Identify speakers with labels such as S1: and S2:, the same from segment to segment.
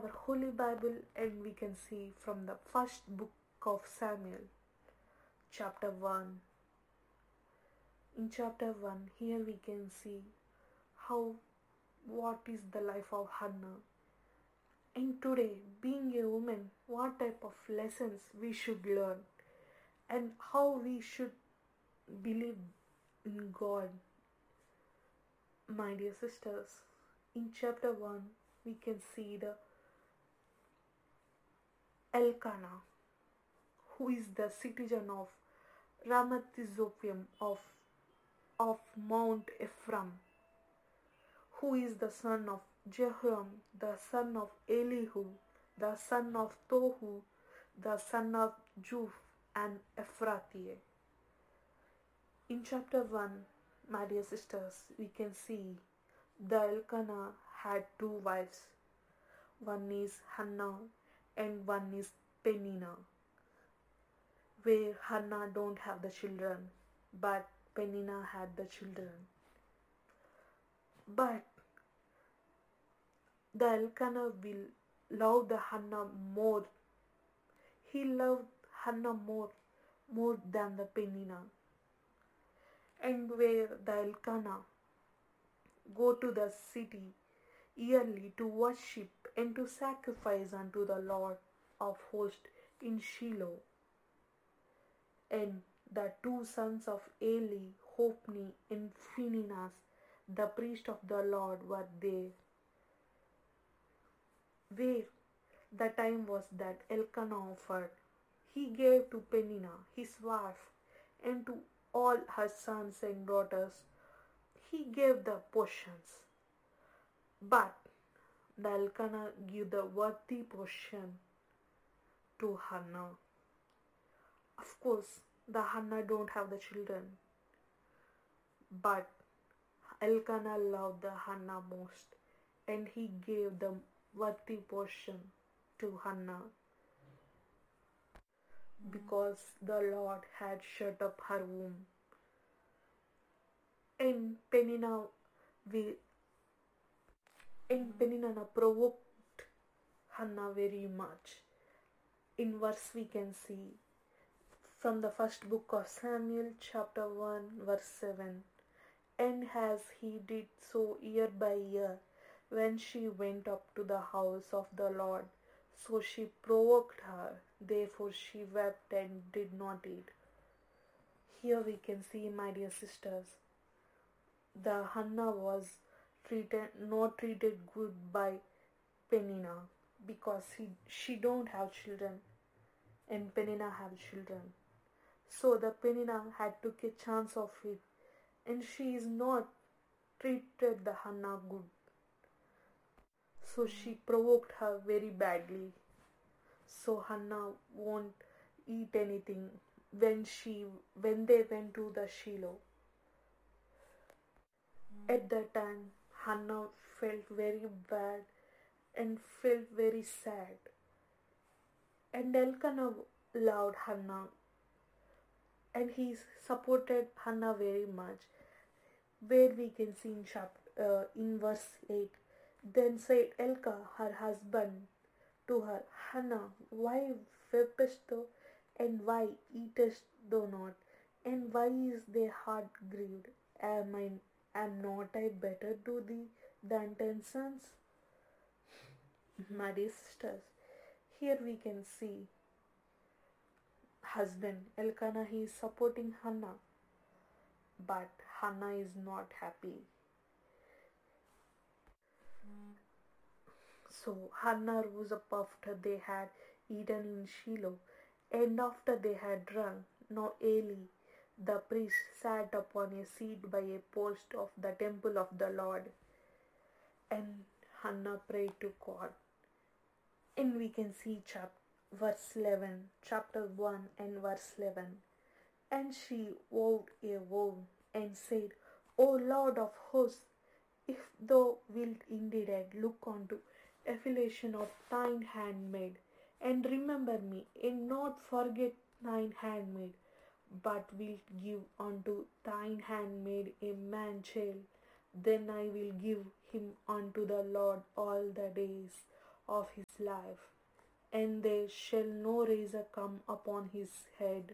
S1: our Holy Bible, and we can see from the first book of Samuel, chapter 1. In chapter 1, here we can see what is the life of Hannah. And today, being a woman, what type of lessons we should learn and how we should believe in God. My dear sisters, in chapter 1, we can see the Elkanah, who is the citizen of Ramath-Zophim of Mount Ephraim, who is the son of Jehoram, the son of Elihu, the son of Tohu, the son of Juf, and Ephrathiah. In chapter 1, my dear sisters, we can see the Elkanah had two wives. One is Hannah and one is Peninnah, where Hannah don't have the children, but Peninnah had the children. But the Elkanah will love the Hannah more. He loved Hannah more than the Peninnah. And where the Elkanah go to the city yearly to worship and to sacrifice unto the Lord of hosts in Shiloh. And the two sons of Eli, Hophni and Phinehas, the priest of the Lord, were there. Where the time was that Elkanah offered, he gave to Peninnah, his wife, and to all her sons and daughters, he gave the portions. But the Elkanah gave the worthy portion to Hannah. Of course, the Hannah don't have the children, but Elkanah loved the Hannah most, and he gave the worthy portion to Hannah, because the Lord had shut up her womb. And Peninnah provoked Hannah very much. In verse we can see from the first book of Samuel, chapter 1, verse 7. And as he did so year by year, when she went up to the house of the Lord, so she provoked her. Therefore she wept and did not eat. Here we can see, my dear sisters, the Hannah was not treated good by Peninnah, because she don't have children and Peninnah have children. So the Peninnah had took a chance of it, and she is not treated the Hannah good. So she provoked her very badly. So Hannah won't eat anything when they went to the Shiloh. At that time, Hannah felt very bad and felt very sad. And Elkanah loved Hannah, and he supported Hannah very much. Where we can see in verse 8, then said Elkanah, her husband, to her, Hannah, why weepest thou, and why eatest thou not, and why is thy heart grieved? Am not I better to thee than 10 sons? My dear sisters, here we can see husband Elkanah, he is supporting Hannah, but Hannah is not happy. So Hannah rose up after they had eaten in Shiloh, and after they had drunk. Now Eli, the priest, sat upon a seat by a post of the temple of the Lord, and Hannah prayed to God. And we can see verse 11, chapter 1 and verse 11. And she vowed a vow and said, O Lord of hosts, if thou wilt indeed look unto affliction of thine handmaid, and remember me, and not forget thine handmaid, but wilt give unto thine handmaid a man child, then I will give him unto the Lord all the days of his life, and there shall no razor come upon his head.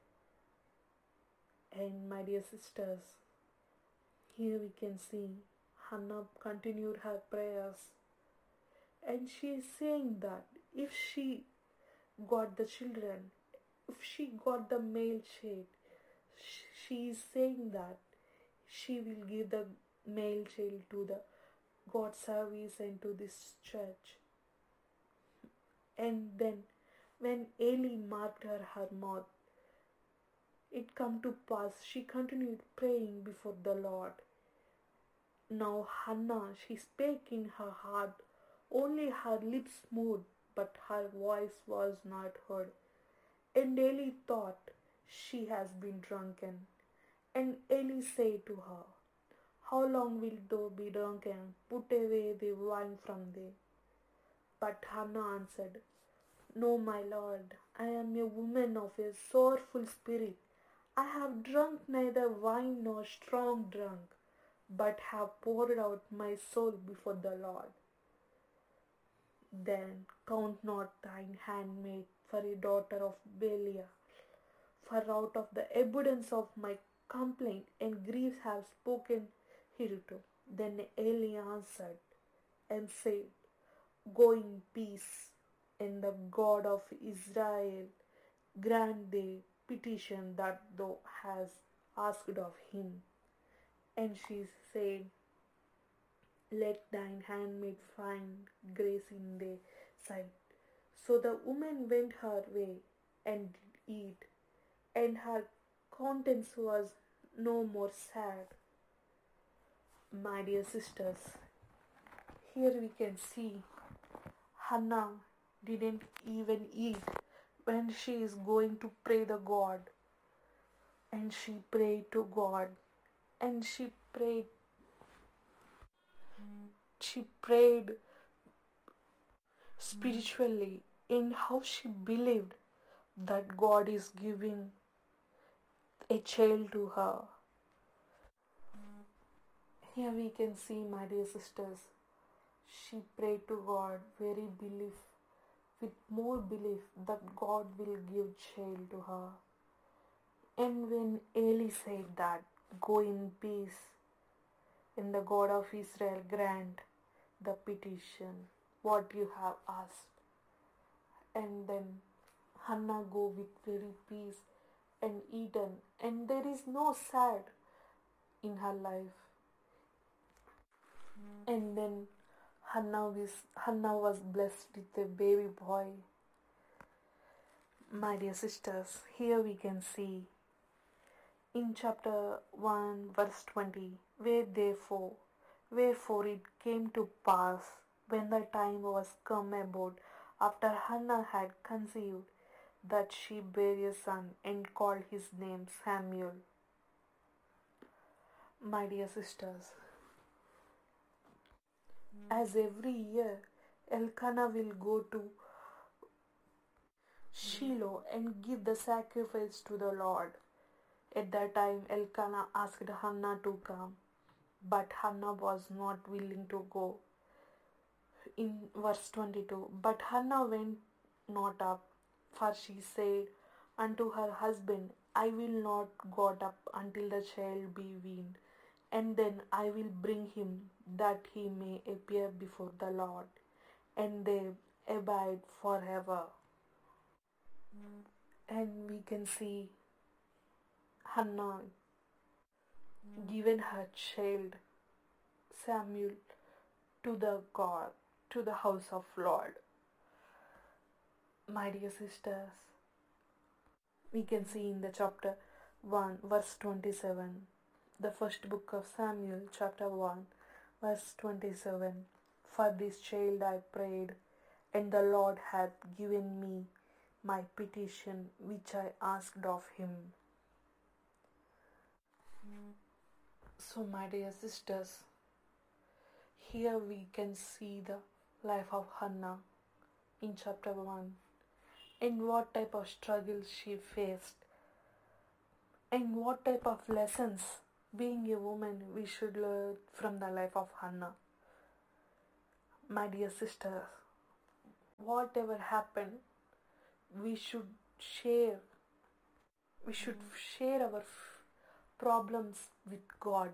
S1: And my dear sisters, here we can see Hannah continued her prayers, and she is saying that if she got the children, if she got the male child, she is saying that she will give the male child to the God service and to this church. And then when Eli marked her mouth, it come to pass she continued praying before the Lord. Now Hannah, she spake in her heart, only her lips moved, but her voice was not heard. And Eli thought, she has been drunken. And Eli said to her, how long wilt thou be drunken? Put away the wine from thee. But Hannah answered, no, my Lord, I am a woman of a sorrowful spirit. I have drunk neither wine nor strong drink, but have poured out my soul before the Lord. Then count not thine handmaid for a daughter of Belial, for out of the abundance of my complaint and griefs have spoken hitherto. Then Eli answered and said, go in peace, and the God of Israel grant thee petition that thou hast asked of him. And she said, let thine handmaid find grace in thy sight. So the woman went her way and did eat, and her countenance was no more sad. My dear sisters, here we can see Hannah didn't even eat when she is going to pray the God. And she prayed to God, and she prayed spiritually in how she believed that God is giving a child to her. Here we can see, my dear sisters, she prayed to God with more belief that God will give child to her. And when Eli said that, go in peace, and the God of Israel grant the petition, what you have asked. And then Hannah go with very peace and eaten, and there is no sad in her life. And then Hannah was blessed with a baby boy. My dear sisters, here we can see in chapter 1 verse 20, wherefore it came to pass when the time was come about after Hannah had conceived, that she bare a son and called his name Samuel. My dear sisters, as every year Elkanah will go to Shiloh and give the sacrifice to the Lord. At that time Elkanah asked Hannah to come, but Hannah was not willing to go. In verse 22, but Hannah went not up, for she said unto her husband, I will not go up until the child be weaned, and then I will bring him, that he may appear before the Lord, and they abide forever. And we can see Hannah given her child Samuel to the God, to the house of Lord. My dear sisters, we can see in the chapter 1 verse 27, the first book of Samuel, chapter 1 verse 27, for this child I prayed, and the Lord hath given me my petition which I asked of him. So my dear sisters, here we can see the life of Hannah in chapter 1 and what type of struggles she faced and what type of lessons, being a woman, we should learn from the life of Hannah. My dear sisters, whatever happened, we should share. We should share our problems with God.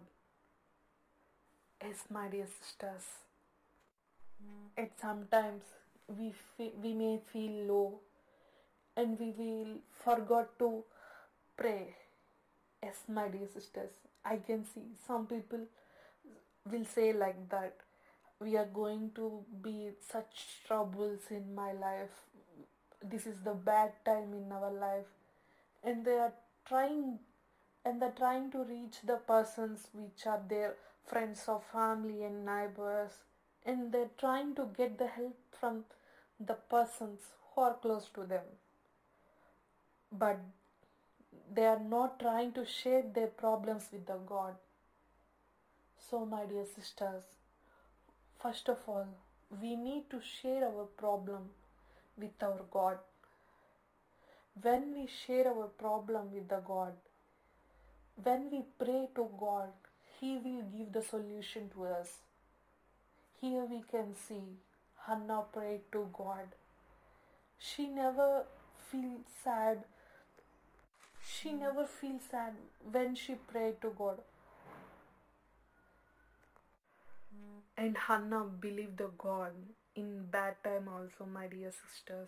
S1: Yes, my dear sisters. And sometimes we may feel low and we will forget to pray. Yes, my dear sisters. I can see some people will say like that. We are going to be such troubles in my life. This is the bad time in our life, and they are trying to reach the persons which are their friends or family and neighbors, and they're trying to get the help from the persons who are close to them, but they are not trying to share their problems with the God. So my dear sisters, first of all, we need to share our problem with our God. When we share our problem with the God, when we pray to God, He will give the solution to us. Here we can see Hannah prayed to God. She never feels sad. She never feels sad when she prayed to God. And Hannah believed the God in bad time also, my dear sisters.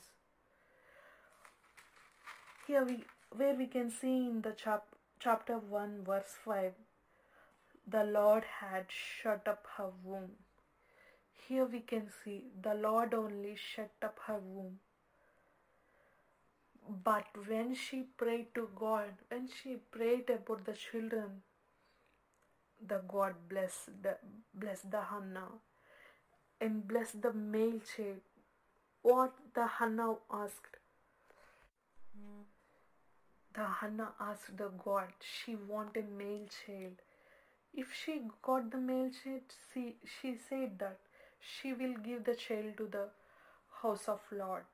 S1: Here where we can see in the chapter 1 verse 5, the Lord had shut up her womb. Here we can see the Lord only shut up her womb. But when she prayed to God, when she prayed about the children, the God blessed the Hannah and blessed the male child. What the Hannah asked? The Hannah asked the God, she wanted a male child. If she got the male child, she said that she will give the child to the house of Lord.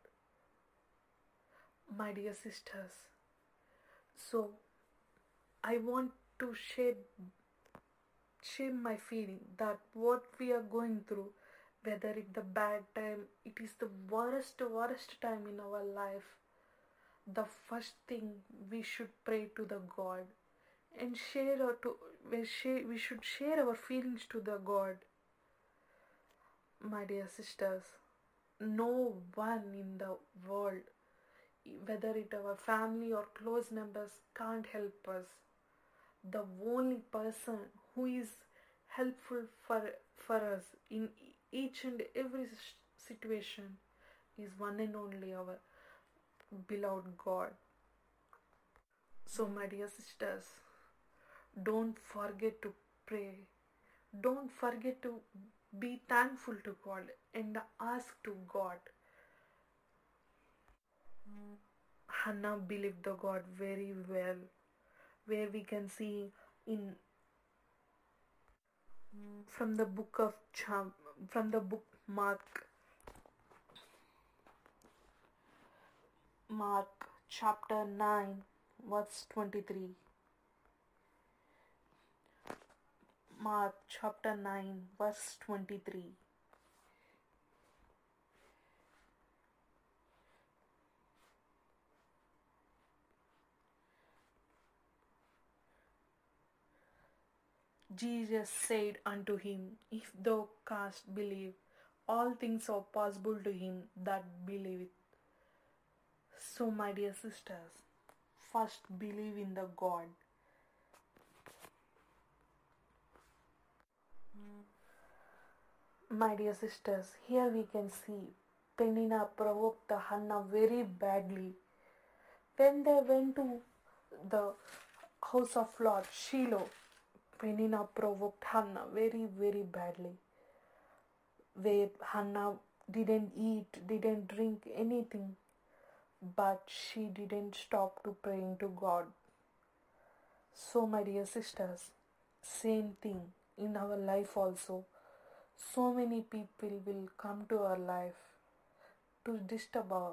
S1: My dear sisters, so I want to share my feeling that what we are going through, whether it's the bad time, it is the worst time in our life, the first thing we should pray to the God and we should share our feelings to the God. My dear sisters, no one in the world, whether it our family or close members, can't help us. The only person who is helpful for us in each and every situation is one and only our beloved God. So my dear sisters, don't forget to pray. Don't forget to be thankful to God and ask to God. Hannah believed the God very well, where we can see in from the book Mark chapter 9 verse 23. Mark chapter 9 verse 23. Jesus said unto him, If thou canst believe, all things are possible to him that believeth. So my dear sisters, first believe in the God. My dear sisters, here we can see Penina provoked the Hannah very badly. When they went to the house of Lord Shiloh, Penina provoked Hannah very, very badly. Where Hannah didn't eat, didn't drink anything, but she didn't stop to praying to God. So my dear sisters, same thing in our life also. So many people will come to our life to disturb our.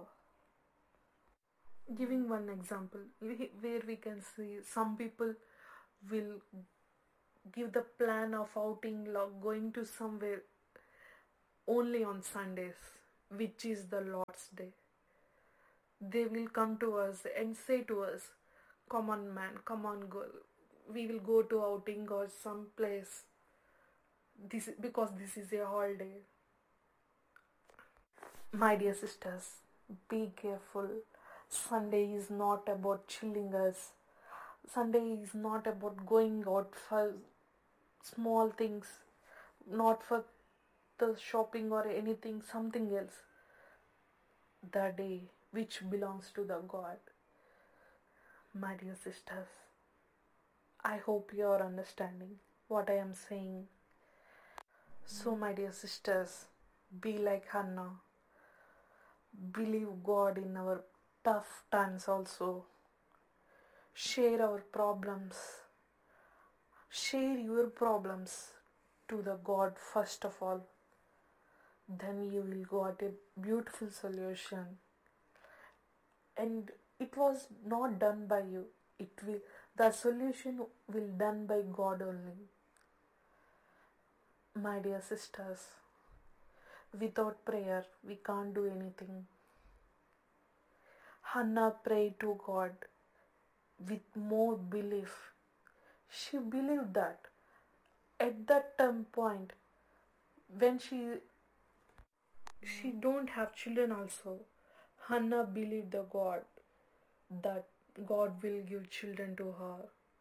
S1: Giving one example, where we can see some people will give the plan of outing, going to somewhere only on Sundays. which is the Lord's Day. They will come to us and say to us, "Come on, man, come on, girl. We will go to outing or some place. Because this is a holiday." My dear sisters, be careful. Sunday is not about chilling us. Sunday is not about going out for small things, not for the shopping or anything, something else. The day which belongs to the God. My dear sisters, I hope you are understanding what I am saying. So, my dear sisters, be like Hannah. Believe God in our tough times also. Share our problems. Share your problems to the God first of all. Then you will got a beautiful solution. And it was not done by you. The solution will done by God only. My dear sisters, without prayer we can't do anything. Hannah prayed to God with more belief. She believed that at that time point when she don't have children also, Hannah believed the God that God will give children to her.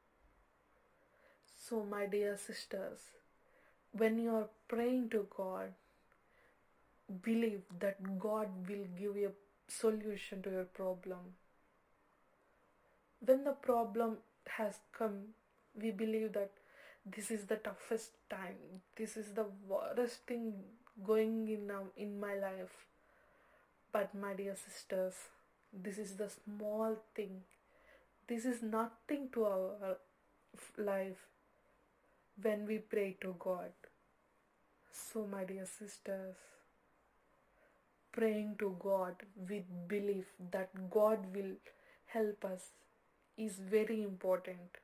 S1: So my dear sisters, when you are praying to God, believe that God will give you a solution to your problem. When the problem has come, we believe that this is the toughest time, this is the worst thing going in my life. But my dear sisters, this is the small thing. This is nothing to our life when we pray to God. So my dear sisters, praying to God with belief that God will help us is very important.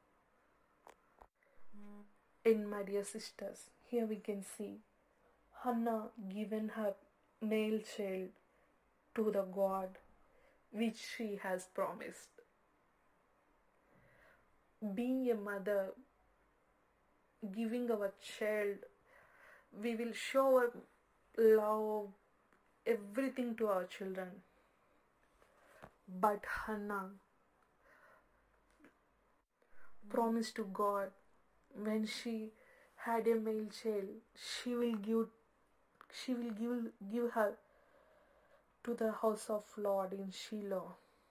S1: And my dear sisters, here we can see Hannah given her male child to the God which she has promised. Being a mother, giving our child, we will show our love, everything to our children. But Hannah promised to God when she had a male child, she will give her to the house of Lord in Shiloh.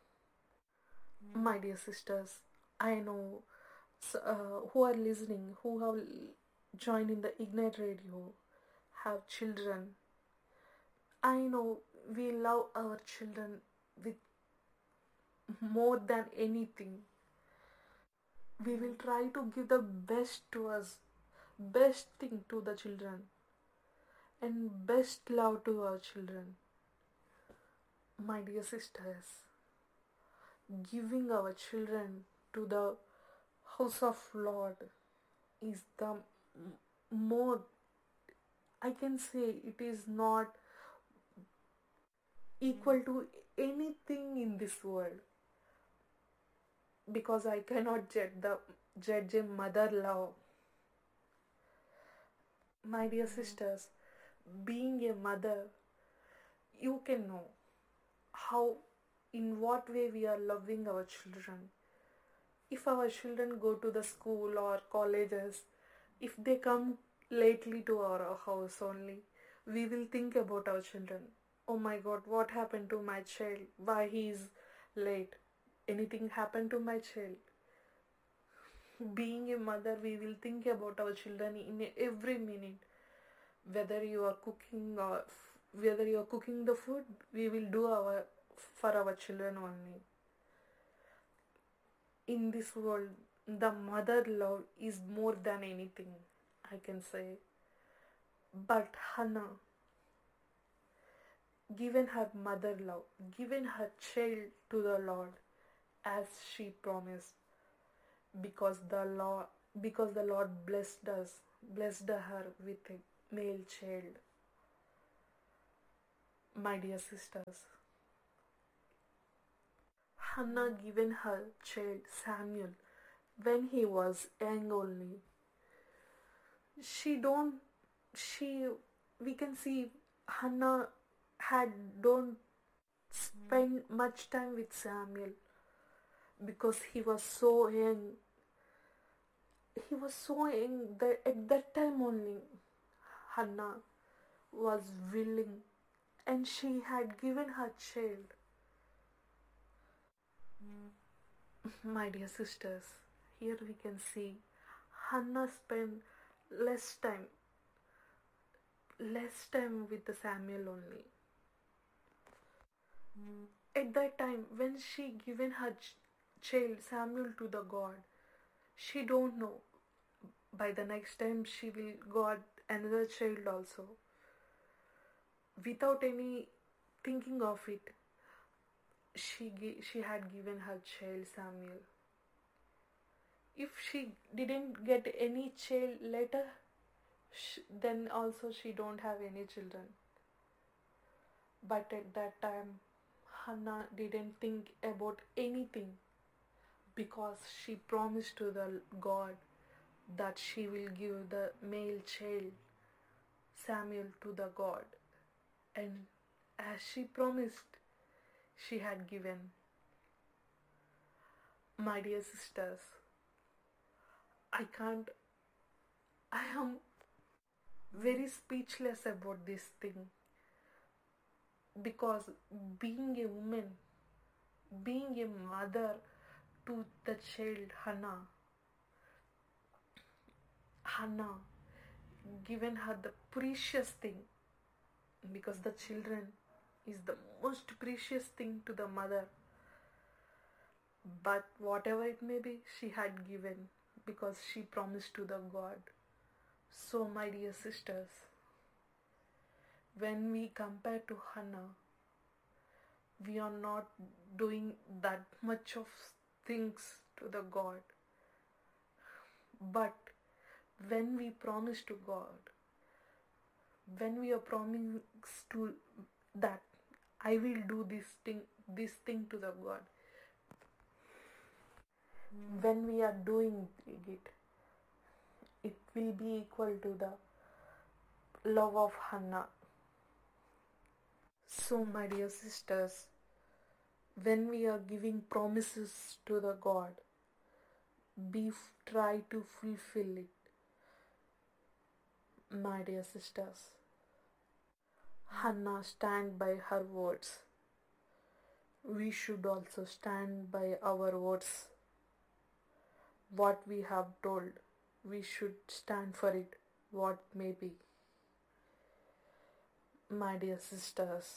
S1: My dear sisters, I know who are listening, who have joined in the Ignite Radio, have children. I know we love our children with more than anything. We will try to give the best to us, best thing to the children, and best love to our children. My dear sisters, giving our children to the house of Lord is the more, I can say it is not equal to anything in this world, because I cannot judge a mother love. My dear sisters, being a mother, you can know how, in what way we are loving our children. If our children go to the school or colleges, if they come lately to our house only, we will think about our children. Oh my God, what happened to my child? Why he is late? Anything happened to my child? Being a mother, we will think about our children in every minute. Whether you are cooking or whether you are cooking the food, we will do for our children only. In this world, the mother love is more than anything, I can say. But Hannah, given her mother love, given her child to the Lord as she promised, because the Lord blessed her with a male child. My dear sisters, Hannah given her child Samuel when he was young only. She don't she We can see Hannah had don't spend much time with Samuel because he was so young. He was so young that at that time only Hannah was willing and she had given her child. My dear sisters, here we can see Hannah spent less time with the Samuel only. At that time, when she given her child Samuel to the God, she don't know. By the next time, she will got another child also. Without any thinking of it, she had given her child Samuel. If she didn't get any child later, then also she don't have any children. But at that time, Hannah didn't think about anything because she promised to the God that she will give the male child Samuel to the God. And as she promised, she had given. My dear sisters, I am very speechless about this thing because being a woman, being a mother to the child Hannah given her the precious thing because the children is the most precious thing to the mother. But whatever it may be, she had given because she promised to the God. So, my dear sisters, when we compare to Hannah, we are not doing that much of things to the God. But when we promise to God, when we are promised to that I will do this thing to the God, when we are doing it, it will be equal to the love of Hannah. So, my dear sisters, when we are giving promises to the God, try to fulfill it. My dear sisters, Hannah stand by her words. We should also stand by our words. What we have told, we should stand for it, what may be. My dear sisters,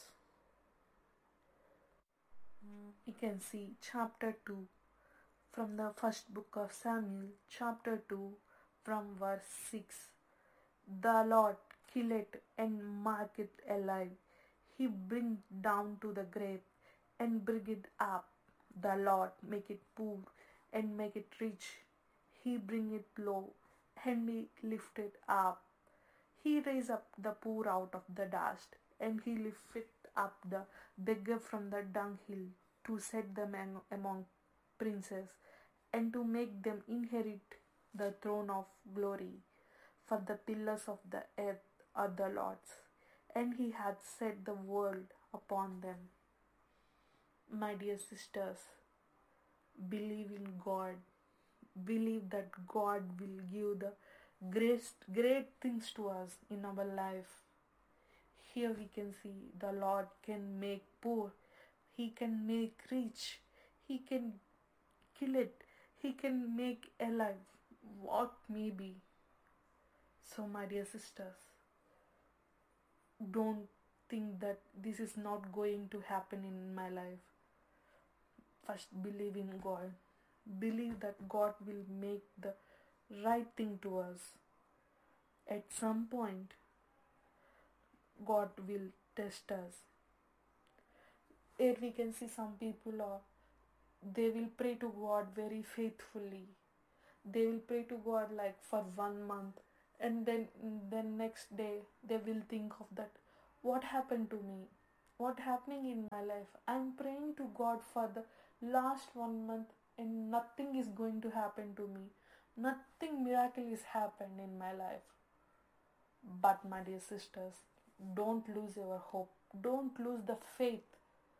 S1: you can see chapter 2 from the first book of Samuel, chapter 2 from verse 6. The Lord kill it and mark it alive. He bring down to the grave and bring it up. The Lord make it poor and make it rich. He bring it low and he lift it up. He raise up the poor out of the dust and he lift up the beggar from the dunghill to set them among princes and to make them inherit the throne of glory. For the pillars of the earth are the Lord's, and he hath set the world upon them. My dear sisters, believe in God. Believe that God will give the great things to us in our life. Here we can see the Lord can make poor, He can make rich, He can kill it, He can make alive, what may be. So, my dear sisters, don't think that this is not going to happen in my life. First, believe in God. Believe that God will make the right thing to us. At some point, God will test us. Here we can see some people they will pray to God very faithfully. They will pray to God like for 1 month, and then next day they will think of that, what happened to me? what happening in my life. I'm praying to God for the last 1 month and nothing is going to happen to me. Nothing miracle is happened in my life. But my dear sisters, don't lose your hope. Don't lose the faith.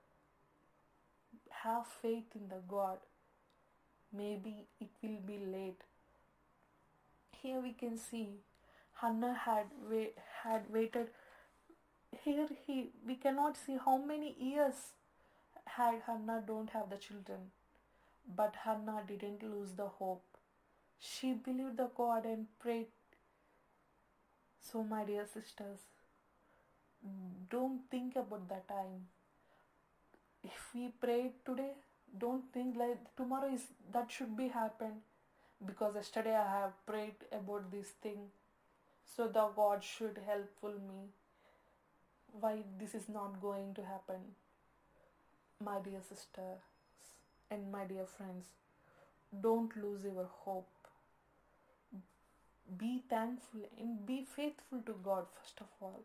S1: Have faith in the God. Maybe it will be late. Here we can see Hannah had waited. Here we cannot see how many years had Hannah don't have the children. But Hannah didn't lose the hope. She believed the God and prayed. So my dear sisters, don't think about the time. If we pray today, don't think like tomorrow is that should be happened because yesterday I have prayed about this thing, so the God should helpful me. Why this is not going to happen? My dear sisters and my dear friends, don't lose your hope. Be thankful and be faithful to God first of all.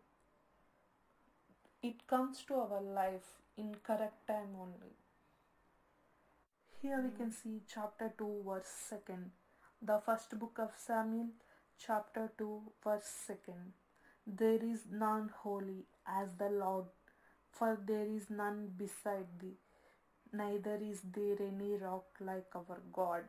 S1: It comes to our life in correct time only. Here we can see chapter 2 verse 2. The first book of Samuel, chapter 2 verse 2. There is none holy as the Lord, for there is none beside thee, neither is there any rock like our God.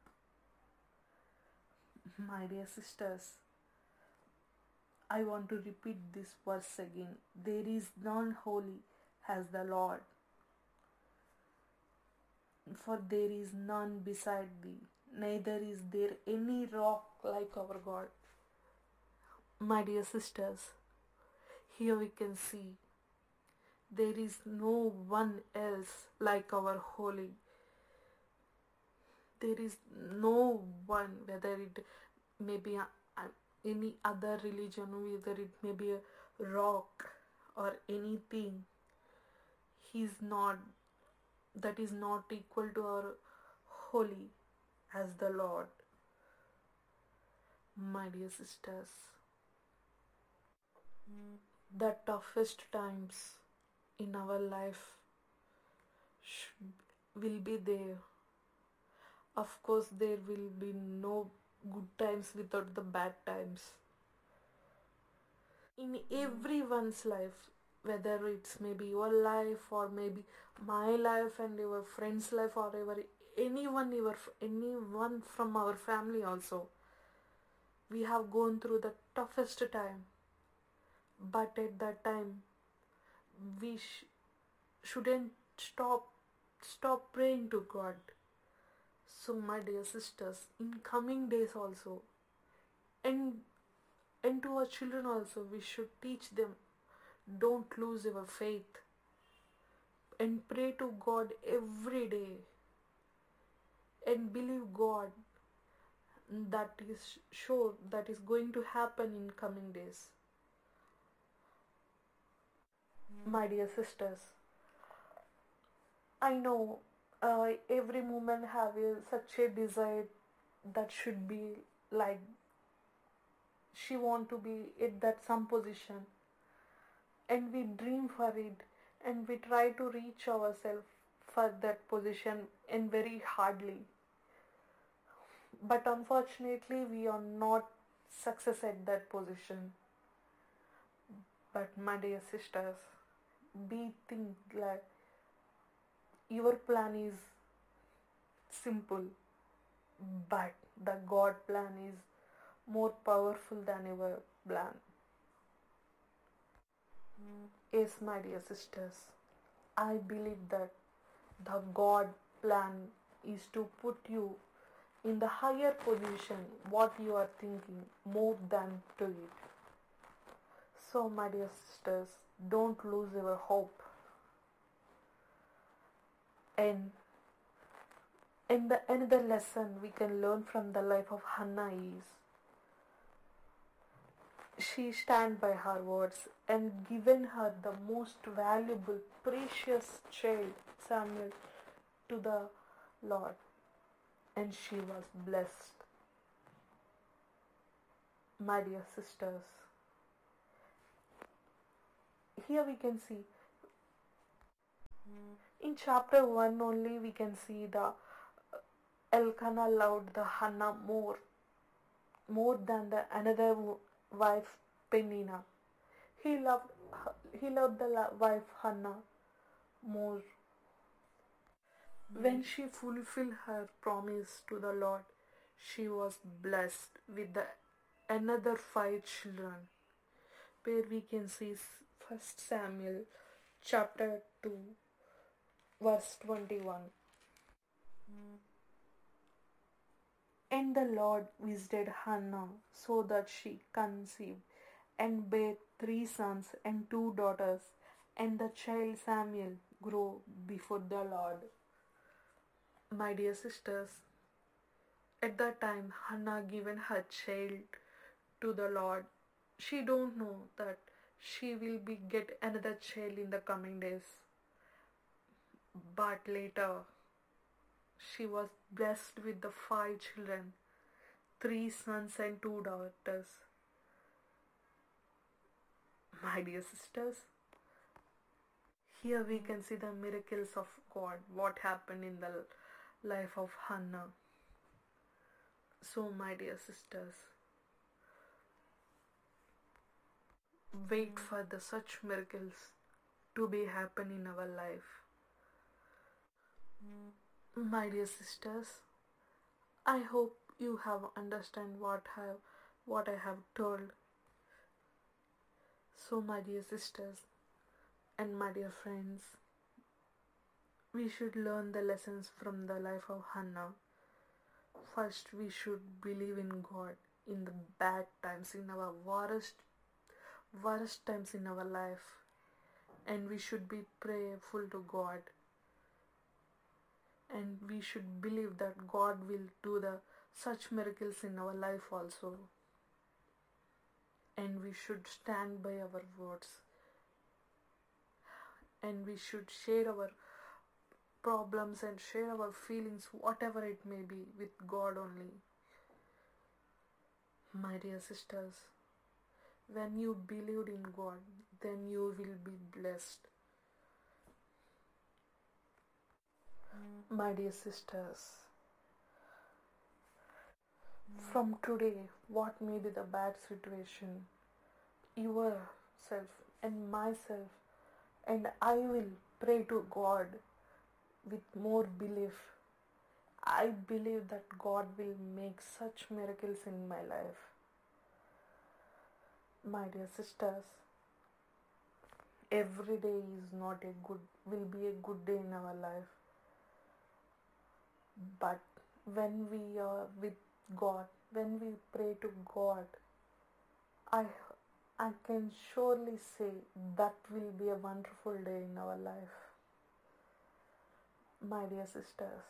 S1: My dear sisters, I want to repeat this verse again. There is none holy as the Lord, for there is none beside thee, neither is there any rock like our God. My dear sisters, here we can see there is no one else like our holy. There is no one, whether it may be any other religion, whether it may be a rock or anything, that is not equal to our holy as the Lord. My dear sisters, the toughest times in our life will be there. Of course, there will be no good times without the bad times. In everyone's life, whether it's maybe your life or maybe my life and your friend's life or anyone from our family also, we have gone through the toughest time. But at that time, we shouldn't stop praying to God. So my dear sisters, in coming days also, and to our children also, we should teach them, don't lose your faith and pray to God every day and believe God that is sure that is going to happen in coming days. My dear sisters, I know every woman have such a desire that should be like she want to be at that some position, and we dream for it and we try to reach ourselves for that position and very hardly, but unfortunately we are not success at that position. But my dear sisters, be think like your plan is simple, but the God plan is more powerful than your plan. Yes, my dear sisters, I believe that the God plan is to put you in the higher position what you are thinking more than to it. So my dear sisters, don't lose your hope. And another lesson we can learn from the life of Hannah is she stand by her words and given her the most valuable, precious child, Samuel, to the Lord, and she was blessed. My dear sisters, here we can see In chapter 1 only we can see the Elkanah loved the Hannah more than the another wife Penina. He loved he loved the wife Hannah more. When she fulfilled her promise to the Lord, she was blessed with the another 5 children. Where we can see First Samuel chapter 2 verse 21. And the Lord visited Hannah so that she conceived and bare 3 sons and 2 daughters, and the child Samuel grew before the Lord. My dear sisters, at that time Hannah given her child to the Lord. She don't know that she will be get another child in the coming days. But later she was blessed with the 5 children, 3 sons and 2 daughters. My dear sisters, here we can see the miracles of God, what happened in the life of Hannah. So my dear sisters, wait for the such miracles to be happen in our life. My dear sisters, I hope you have understand what I have told. So my dear sisters and my dear friends, we should learn the lessons from the life of Hannah. First, we should believe in God in the bad times, in our worst times in our life, and we should be prayerful to God, and we should believe that God will do the such miracles in our life also, and we should stand by our words, and we should share our problems and share our feelings, whatever it may be, with God only. My dear sisters, when you believed in God, then you will be blessed. My dear sisters, from today, what may be the bad situation, yourself and myself and I will pray to God with more belief. I believe that God will make such miracles in my life. My dear sisters, every day will be a good day in our life. But when we are with God, when we pray to God, I can surely say that will be a wonderful day in our life. My dear sisters,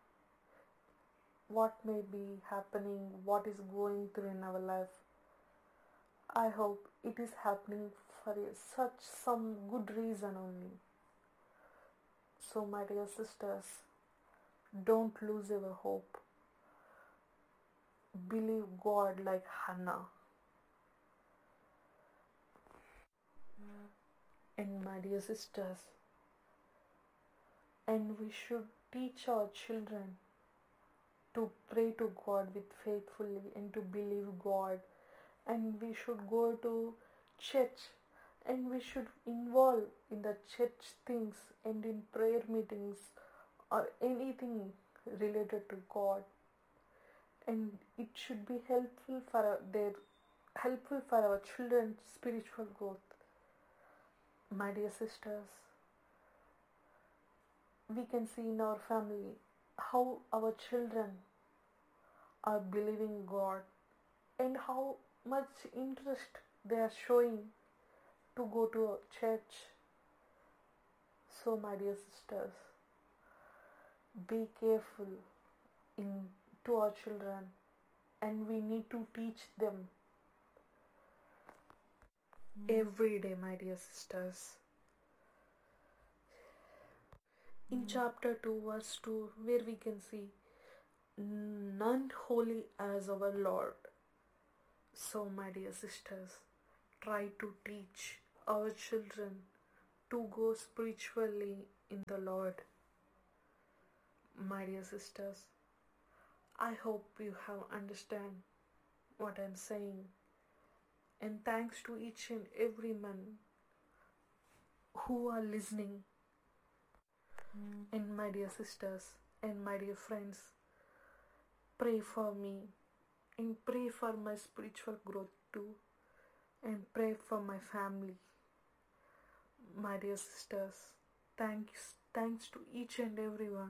S1: what may be happening, what is going through in our life, I hope it is happening for such some good reason only. So my dear sisters, don't lose your hope. Believe God like Hannah. And my dear sisters, and we should teach our children to pray to God with faithfully and to believe God, and we should go to church and we should involve in the church things and in prayer meetings or anything related to God, and it should be helpful for our children's spiritual growth. My dear sisters, we can see in our family how our children are believing God and how much interest they are showing to go to a church. So my dear sisters, be careful to our children, and we need to teach them every day, my dear sisters. In chapter 2 verse 2, where we can see none holy as our Lord. So my dear sisters, try to teach our children to go spiritually in the Lord. My dear sisters, I hope you have understand what I'm saying, and thanks to each and every man who are listening. And my dear sisters and my dear friends, pray for me and pray for my spiritual growth too, and pray for my family. My dear sisters, thanks to each and everyone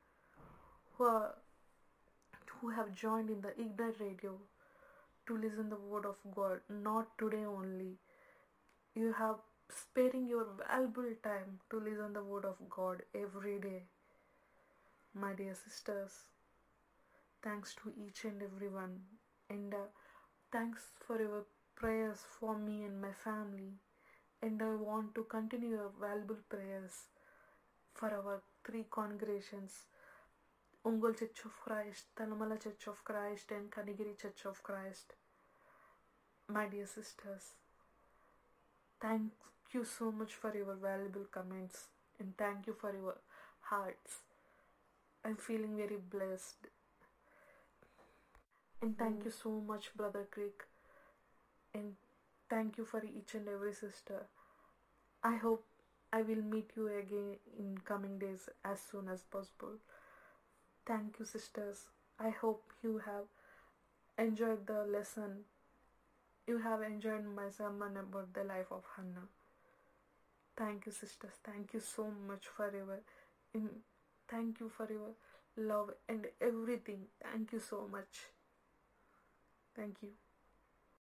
S1: who have joined in the Ignite Radio to listen the word of God. Not today only. You have sparing your valuable time to listen the word of God every day. My dear sisters, thanks to each and everyone, and thanks for your prayers for me and my family. And I want to continue your valuable prayers for our 3 congregations: Ongole Church of Christ, Talamala Church of Christ, and Kanigiri Church of Christ. My dear sisters, thank you so much for your valuable comments, and thank you for your hearts. I'm feeling very blessed. And thank you so much, Brother Creek. And thank you for each and every sister. I hope I will meet you again in coming days as soon as possible. Thank you, sisters. I hope you have enjoyed the lesson. You have enjoyed my sermon about the life of Hannah. Thank you, sisters. Thank you so much for thank you for your love and everything. Thank you so much. Thank you.